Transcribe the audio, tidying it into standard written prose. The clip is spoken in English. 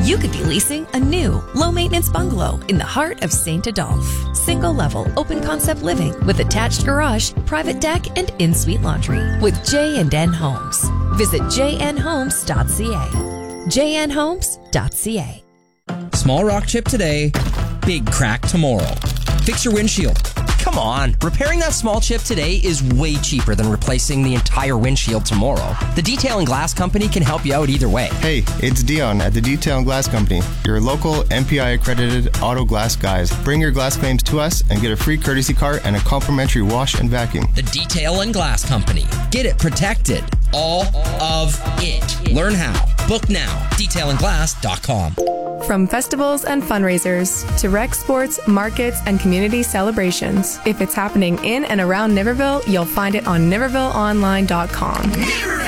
You could be leasing a new, low-maintenance bungalow in the heart of St. Adolphe. Single-level, open-concept living with attached garage, private deck, and in-suite laundry with J&N Homes. Visit jnhomes.ca. jnhomes.ca. Small rock chip today, big crack tomorrow. Fix your windshield. Come on, repairing that small chip today is way cheaper than replacing the entire windshield tomorrow. The Detail and Glass Company can help you out either way. Hey, it's Dion at the Detail and Glass Company, your local MPI accredited auto glass guys. Bring your glass claims to us and get a free courtesy car and a complimentary wash and vacuum. The Detail and Glass Company. Get it protected. All of it. Learn how. Book now. detailandglass.com. From festivals and fundraisers to rec sports, markets, and community celebrations. If it's happening in and around Niverville, you'll find it on NivervilleOnline.com.